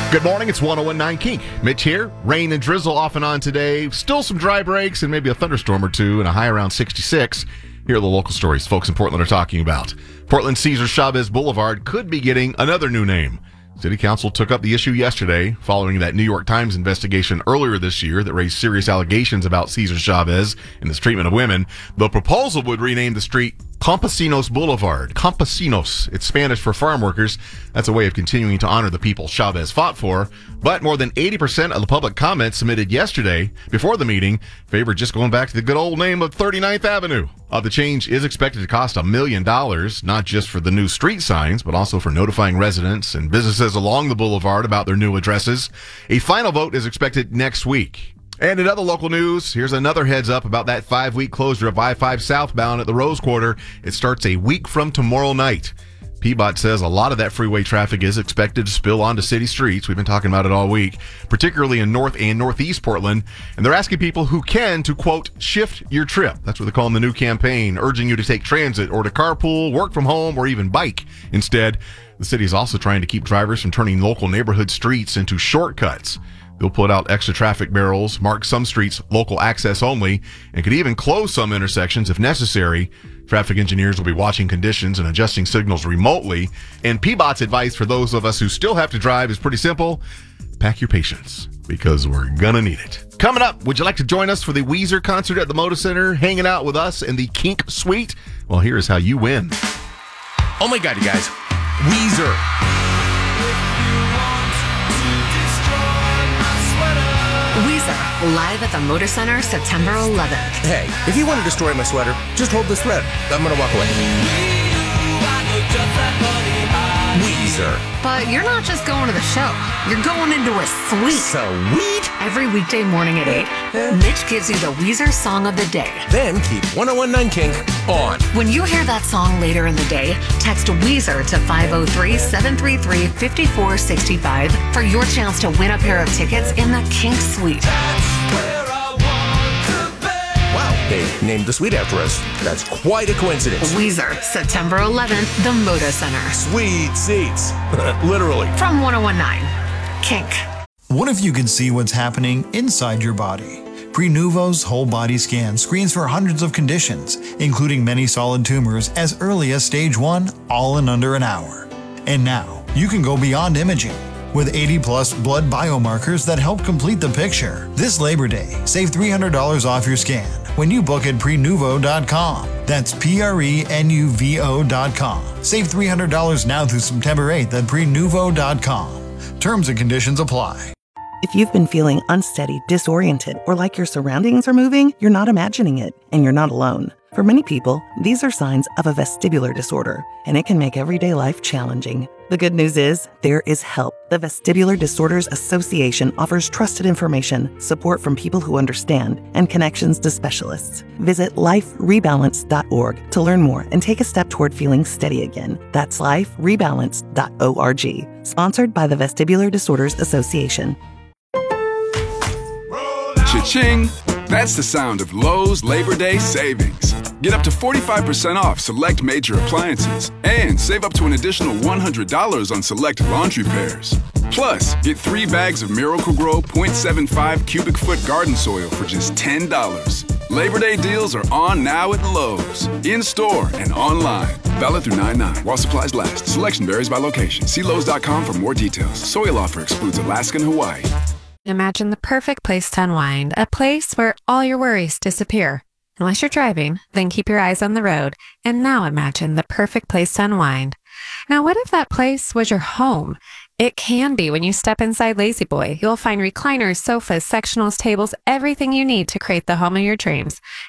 Good morning, it's 101.9 Kink. Mitch here. Rain and drizzle off and on today. Still some dry breaks and maybe a thunderstorm or two and a high around 66. Here are the local stories folks in Portland are talking about. Portland Cesar Chavez Boulevard could be getting another new name. City Council took up the issue yesterday following that New York Times investigation earlier this year that raised serious allegations about Cesar Chavez and his treatment of women. The proposal would rename the street Campesinos Boulevard. Campesinos, it's Spanish for farm workers. That's a way of continuing to honor the people Chavez fought for. But more than 80% of the public comments submitted yesterday before the meeting favored just going back to the good old name of 39th Avenue. The change is expected to cost $1 million, not just for the new street signs, but also for notifying residents and businesses along the boulevard about their new addresses. A final vote is expected next week. And in other local news, here's another heads up about that 5-week closure of I-5 southbound at the Rose Quarter. It starts a week from tomorrow night. PBOT says a lot of that freeway traffic is expected to spill onto city streets. We've been talking about it all week, particularly in North and Northeast Portland. And they're asking people who can to, quote, shift your trip. That's what they call in the new campaign, urging you to take transit or to carpool, work from home, or even bike instead. The city is also trying to keep drivers from turning local neighborhood streets into shortcuts. They'll put out extra traffic barrels, mark some streets local access only, and could even close some intersections if necessary. Traffic engineers will be watching conditions and adjusting signals remotely. And PBOT's advice for those of us who still have to drive is pretty simple. Pack your patience, because we're gonna need it. Coming up, would you like to join us for the Weezer concert at the Moda Center, hanging out with us in the Kink Suite? Well, here is how you win. Oh my God, you guys. Weezer. Weezer, live at the Moda Center, September 11th. Hey, if you want to destroy my sweater, just hold this thread. I'm going to walk away. Weezer. But you're not just going to the show. You're going into a suite. Sweet. Every weekday morning at 8, Mitch gives you the Weezer song of the day. Then keep 101.9 Kink on. When you hear that song later in the day, text Weezer to 503-733-5465 for your chance to win a pair of tickets in the Kink Suite. Wow, they named the suite after us. That's quite a coincidence. Weezer, September 11th, the Moda Center. Sweet seats. Literally. From 101.9 Kink. What if you could see what's happening inside your body? Prenuvo's whole body scan screens for hundreds of conditions, including many solid tumors as early as stage 1, all in under an hour. And now, you can go beyond imaging. With 80-plus blood biomarkers that help complete the picture. This Labor Day, save $300 off your scan when you book at Prenuvo.com. That's Prenuvo.com. Save $300 now through September 8th at Prenuvo.com. Terms and conditions apply. If you've been feeling unsteady, disoriented, or like your surroundings are moving, you're not imagining it, and you're not alone. For many people, these are signs of a vestibular disorder, and it can make everyday life challenging. The good news is, there is help. The Vestibular Disorders Association offers trusted information, support from people who understand, and connections to specialists. Visit liferebalance.org to learn more and take a step toward feeling steady again. That's liferebalance.org. Sponsored by the Vestibular Disorders Association. Cha-ching! That's the sound of Lowe's Labor Day savings. Get up to 45% off select major appliances and save up to an additional $100 on select laundry pairs. Plus, get 3 bags of Miracle-Gro 0.75 cubic foot garden soil for just $10. Labor Day deals are on now at Lowe's, in-store and online. Valid through 9/9 while supplies last. Selection varies by location. See Lowe's.com for more details. Soil offer excludes Alaska and Hawaii. Imagine the perfect place to unwind, a place where all your worries disappear. Unless you're driving, then keep your eyes on the road. And now imagine the perfect place to unwind. Now, what if that place was your home? It can be when you step inside La-Z-Boy. You'll find recliners, sofas, sectionals, tables, everything you need to create the home of your dreams.